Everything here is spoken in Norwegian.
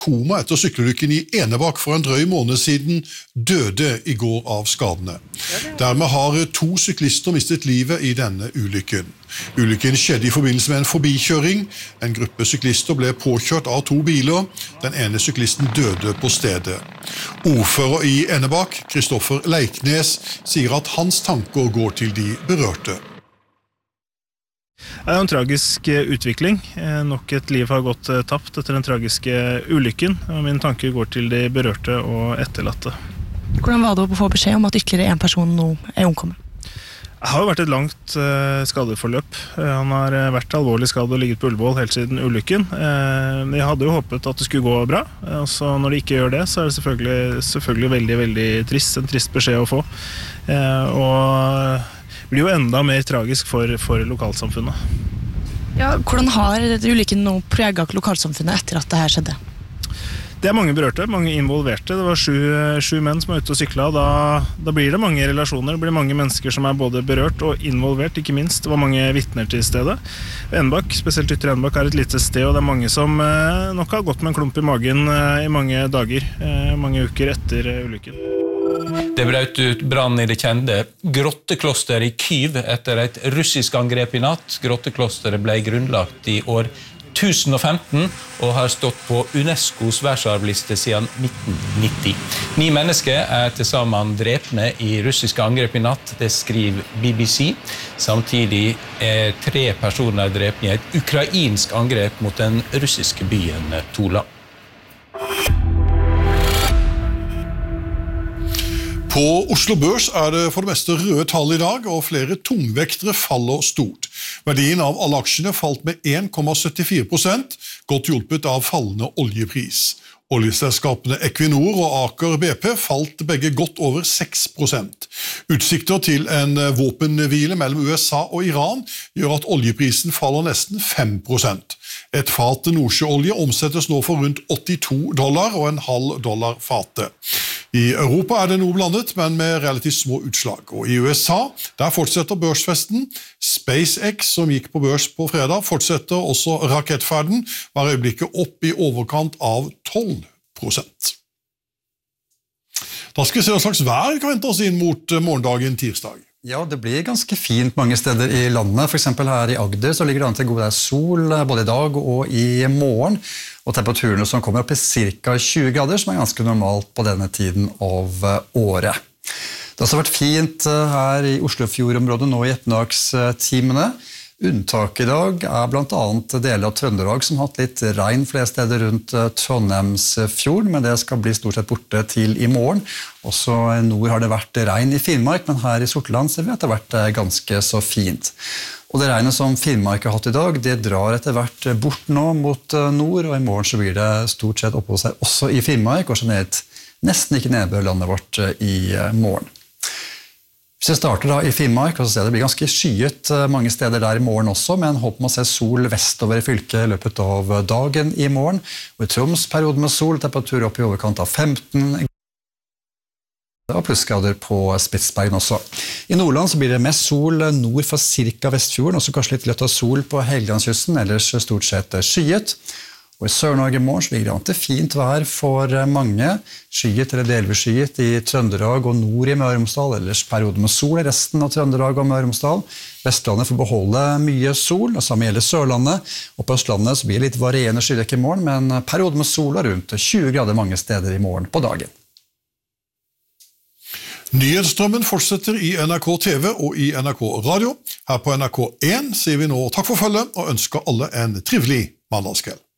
koma etter sykkelulykken i Enebakk for en drøy måned siden, døde i går av skadene. Dermed har 2 syklister mistet livet i denne ulykken. Ulykken skjedde i forbindelse med en forbikjøring. En gruppe syklister ble påkjørt av 2 biler. Den ene syklisten døde på stedet. Ordfører i Enebakk, Kristoffer Leiknes, sier at hans tanker går til de berørte. Det en tragisk utvikling. Nok et liv har gått tapt etter den tragiske ulykken. Mine tanker går til de berørte og etterlatte. Hvordan var det å få beskjed om at ytterligere en person nå omkommet? Det har jo vært et langt skadeforløp. Han har vært alvorlig skadet og ligget på Ullevål helt siden ulykken. Jeg hadde jo håpet at det skulle gå bra. Så når det ikke gjør det, så det selvfølgelig veldig, veldig trist. En trist beskjed å få. Og det blir jo enda mer tragisk for lokalsamfunnet. Ja, hvordan har ulykken nå preget lokalsamfunnet etter at det her skjedde? Det mange berørte, mange involverte. Det var 7 menn som var ute og syklet. Da blir det mange relasjoner. Det blir mange mennesker som både berørt og involvert, ikke minst. Det var mange vittner til stedet. Enebakk, spesielt Ytre Enebakk, et lite sted, og det mange som nok har gått med en klump i magen i mange dager, mange uker etter ulykken. Det brøt ut brann i det kjente grottekloster i Kyiv etter et russisk angrep i natt. Grotteklosteret ble grunnlagt i år 1015 og har stått på UNESCOs verdensarvliste siden 1990. 9 mennesker til sammen drepne i russiske angrep i natt, det skriver BBC. Samtidig 3 personer drepne i et ukrainsk angrep mot den russiske byen Tula. På Oslo Børs det for det meste røde tall i dag, og flere tungvektere faller stort. Verdien av alle aksjene falt med 1,74%, godt hjulpet av fallende oljepris. Oljeselskapene Equinor og Aker BP falt begge godt over 6%. Utsikter til en våpenhvile mellom USA og Iran gjør at oljeprisen faller nesten 5%. Et fat nordsjøolje omsettes nå for rundt $82 og $0,5 fatet. I Europa det noe blandet, men med relativt små utslag. Og i USA, der fortsetter børsfesten. SpaceX, som gikk på børs på fredag, fortsetter også rakettferden, var øyeblikket opp i overkant av 12%. Da skal vi se hva slags vær kan vente oss inn mot morgendagen tirsdag. Ja, det blir ganske fint mange steder i landet. For eksempel her i Agder så ligger det an til god sol både i dag og i morgen. Og temperaturene som kommer opp ca. 20 grader, som ganske normalt på denne tiden av året. Det har også vært fint her i Oslofjordområdet nå i ettermiddagstimene. Unntak i dag blant annet deler av Trøndelag som har hatt litt regn flere steder rundt Trondheimsfjorden, men det skal bli stort sett borte til i morgen. Også i nord har det vært regn i Finnmark, men her i Sortland ser vi at det har vært ganske så fint. Og det regnet som Finnmark har hatt i dag, det drar etter hvert bort nå mot nord, og i morgen så blir det stort sett oppå seg også i Finnmark, og generelt nesten ikke nedbør landet vårt i morgen. Hvis jeg starter da i Finnmark, og så ser det blir ganske skyet mange steder der i morgen også, men håper man å se sol vestover i fylket i løpet av dagen i morgen. Og i Troms periode med sol, temperatur opp i overkant av 15 og plussgrader på Spitsbergen også. I Nordland så blir det mest sol nord for cirka Vestfjorden, og så kanskje litt løtt av sol på Helgelandskysten, ellers stort sett skyet. Og i Sør-Norge i morgen så ligger det an til fint vær for mange. Skyet eller delvis skyet i Trøndelag og nord i Møre og Romsdal, ellers periode med sol i resten av Trøndelag og Møre og Romsdal. Vestlandet får beholde mye sol, og samme gjelder Sørlandet. Og på Østlandet så blir det litt varierende skydekke i morgen, men periode med sol rundt 20 grader mange steder i morgen på dagen. Nyhetsstrømmen fortsetter i NRK TV og i NRK Radio. Her på NRK1 sier vi nå takk for følget og ønsker alle en trivelig mandagskveld.